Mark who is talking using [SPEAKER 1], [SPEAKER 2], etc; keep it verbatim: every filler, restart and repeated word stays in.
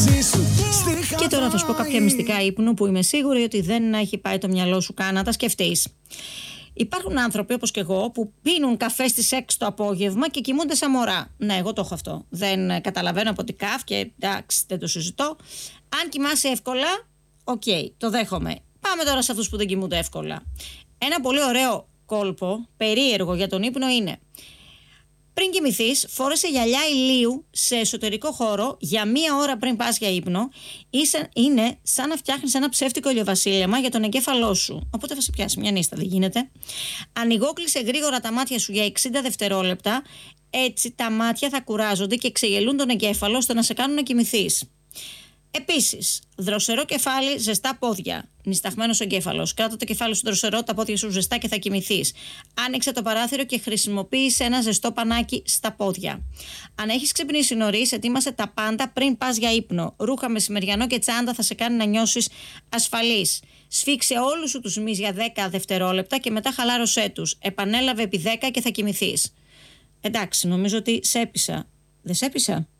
[SPEAKER 1] Και τώρα θα σου πω κάποια μυστικά ύπνου που είμαι σίγουρη ότι δεν έχει πάει το μυαλό σου καν να τα σκεφτείς. Υπάρχουν άνθρωποι όπως και εγώ που πίνουν καφέ στις έξι το απόγευμα και κοιμούνται σαν μωρά. Ναι, εγώ το έχω αυτό. Δεν καταλαβαίνω από τι κάφ και εντάξει, δεν το συζητώ. Αν κοιμάσαι εύκολα, οκ, okay, το δέχομαι. Πάμε τώρα σε αυτούς που δεν κοιμούνται εύκολα. Ένα πολύ ωραίο κόλπο, περίεργο για τον ύπνο είναι: πριν κοιμηθείς, φόρεσε γυαλιά ηλίου σε εσωτερικό χώρο για μία ώρα πριν πας για ύπνο. Είναι σαν να φτιάχνεις ένα ψεύτικο ηλιοβασίλεμα για τον εγκέφαλό σου. Οπότε θα σε πιάσει μια νύστα, δεν γίνεται. Ανοιγόκλεισε γρήγορα τα μάτια σου για εξήντα δευτερόλεπτα. Έτσι τα μάτια θα κουράζονται και ξεγελούν τον εγκέφαλο ώστε να σε κάνουν να κοιμηθείς. Επίσης, δροσερό κεφάλι, ζεστά πόδια. Νησταγμένος εγκέφαλος. Κράτα το κεφάλι σου δροσερό, τα πόδια σου ζεστά και θα κοιμηθείς. Άνοιξε το παράθυρο και χρησιμοποίησε ένα ζεστό πανάκι στα πόδια. Αν έχεις ξυπνήσει νωρίς, ετοίμασε τα πάντα πριν πας για ύπνο. Ρούχα, μεσημεριανό και τσάντα θα σε κάνει να νιώσεις ασφαλής. Σφίξε όλους σου τους μυς για δέκα δευτερόλεπτα και μετά χαλάρωσέ τους. Επανέλαβε επί δέκα και θα κοιμηθείς. Εντάξει, νομίζω ότι σε έπεισα. Δεν σε έπεισα?